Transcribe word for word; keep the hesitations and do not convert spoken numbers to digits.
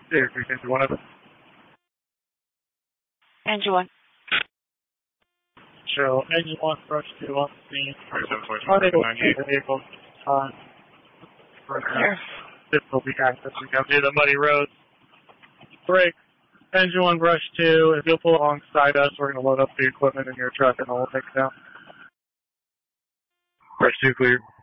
Here, we can do one of them. Engine one. Show engine one, brush two on the scene. Unable to see the vehicle. Uh, Clear. difficulty accessing down through the muddy roads. Brake. Engine one, brush two. If you'll pull alongside us, we're going to load up the equipment in your truck and then we'll take it down. Brush two clear.